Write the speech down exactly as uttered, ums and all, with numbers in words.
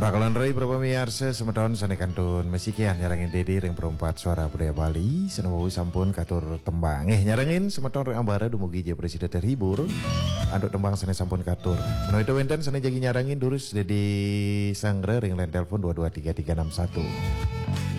Rakalan Rai berapa miarsa semeton sane kantun mesikian nyarangin Dedi ring perempat suara budaya Bali senawu sampun katur tembang eh nyarangin semeton ring ambara dumugi je presiden terhibur anduk tembang sane sampun katur menawi itu wenten sane jagi nyarangin durus Dedi Sangre ring line telepon dua dua tiga tiga enam satu